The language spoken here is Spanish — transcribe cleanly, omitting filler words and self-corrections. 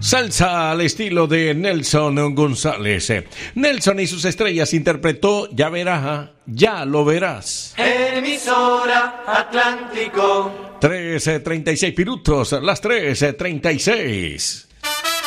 Salsa al estilo de Nelson González. Nelson y sus estrellas interpretó Ya verás, ya lo verás. Emisora Atlántico. 3:36 minutos, las 3:36.